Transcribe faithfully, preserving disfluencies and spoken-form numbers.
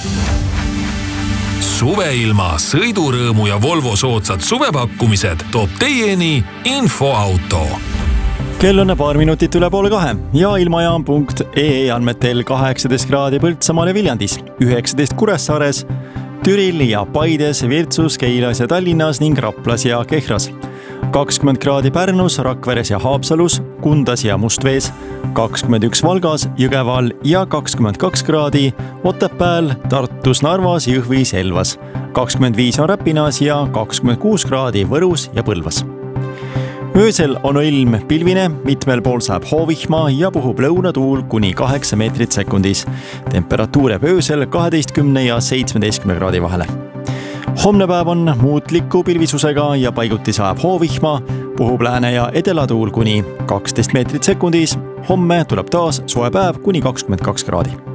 Suveilma, sõidurõõmu ja Volvo soodsad suvepakkumised toob teieni Infoauto. Kell on paar minutit üle poole kahe ja ilmajaam punkt ee andmetel kaheksateist kraadi Põltsamaal ja Viljandis, üheksateist Kuressaares, Türil ja Paides, Virtsus, Keilas ja Tallinnas ning Raplas ja Kehras. kakskümmend kraadi Pärnus, Rakveres ja Haapsalus, Kundas ja Mustvees, kakskümmend üks Valgas, Jõgeval ja kakskümmend kaks kraadi Otepääl, Tartus, Narvas, Jõhvis, Elvas. kakskümmend viis on Räpinas ja kakskümmend kuus kraadi Võrus ja Põlvas. Öösel on ilm pilvine, mitmel pool saab hoovihma ja puhub lõunatuul kuni kaheksa meetrit sekundis. Temperatuur jääb öösel kaheteistkümne ja seitsmeteistkümne kraadi vahele. Homne päev on muutliku pilvisusega ja paiguti saab hoovihma, puhub lääne ja edelatuul kuni kaksteist meetrit sekundis. Homme tuleb taas soe päev kuni kakskümmend kaks kraadi.